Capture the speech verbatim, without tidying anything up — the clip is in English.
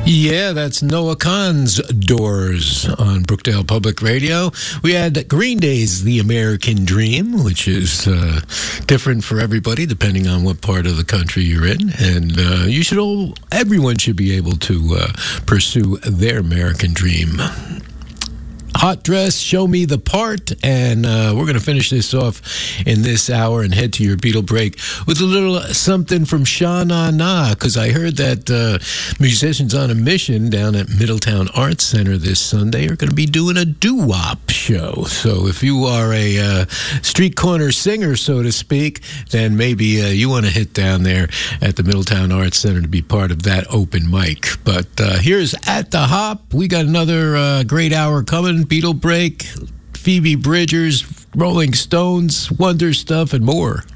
Yeah, that's Noah Kahan's Doors on Brookdale Public Radio. We had Green Day's The American Dream, which is uh, different for everybody depending on what part of the country you're in. And uh, you should all, everyone should be able to uh, pursue their American dream. Hot Dress, Show Me the Part, and uh, we're going to finish this off in this hour and head to your Beatle break with a little something from Sha Na Na, because I heard that uh, Musicians on a Mission down at Middletown Arts Center this Sunday are going to be doing a doo-wop show. So if you are a uh, street corner singer, so to speak, then maybe uh, you want to hit down there at the Middletown Arts Center to be part of that open mic. But uh, here's At the Hop. We got another uh, great hour coming. Beatle break, Phoebe Bridgers, Rolling Stones, Wonder Stuff, and more.